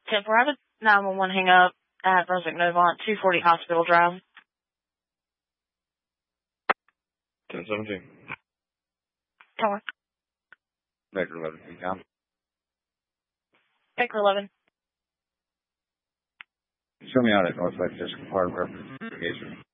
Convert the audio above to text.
10-4, I have a 911 hang up at Brunswick Novant, 240 Hospital Drive. 1017. Tower. Baker 11, can you count? Baker 11. Show me out at Northwest District Park Investigation.